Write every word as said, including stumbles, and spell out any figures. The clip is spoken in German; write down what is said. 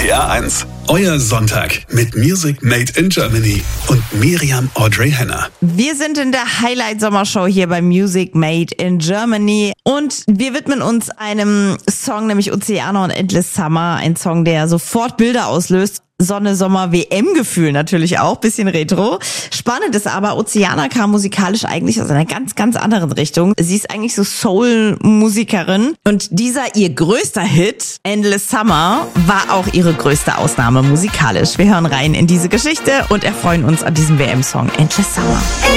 R eins. Euer Sonntag mit Music Made in Germany und Miriam Audrey Henner. Wir sind in der Highlight-Sommershow hier bei Music Made in Germany und wir widmen uns einem Song, nämlich Oceana und Endless Summer. Ein Song, der sofort Bilder auslöst. Sonne, Sommer, W M-Gefühl natürlich auch, bisschen retro. Spannend ist aber, Oceana kam musikalisch eigentlich aus einer ganz, ganz anderen Richtung. Sie ist eigentlich so Soul-Musikerin und dieser ihr größter Hit, Endless Summer, war auch ihre größte Ausnahme musikalisch. Wir hören rein in diese Geschichte und erfreuen uns an diesem W M-Song Endless Summer.